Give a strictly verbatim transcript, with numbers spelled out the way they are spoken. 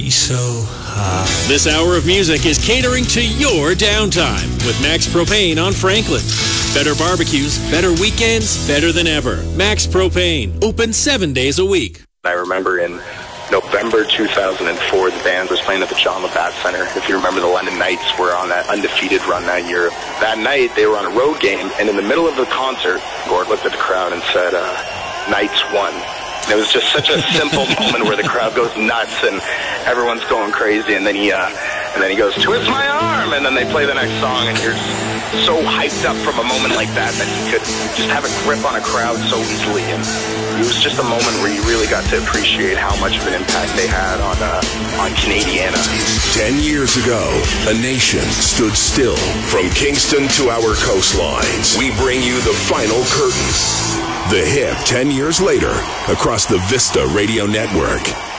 So hot. This hour of music is catering to your downtime with Max Propane on Franklin. Better barbecues, better weekends, better than ever. Max Propane, open seven days a week. I remember in November two thousand four, the band was playing at the John Labatt Center. If you remember, the London Knights were on that undefeated run that year. That night, they were on a road game, and in the middle of the concert, Gord looked at the crowd and said, uh, Knights won. And it was just such a simple moment where the crowd goes nuts and everyone's going crazy, and then he, uh, and then he goes, twist my arm, and then they play the next song, and you're so hyped up from a moment like that that he could just have a grip on a crowd so easily, and it was just a moment where you really got to appreciate how much of an impact they had on uh, on Canadiana. Ten years ago, a nation stood still. From Kingston to our coastlines, we bring you the final curtain. The hip ten years later across the Vista Radio Network.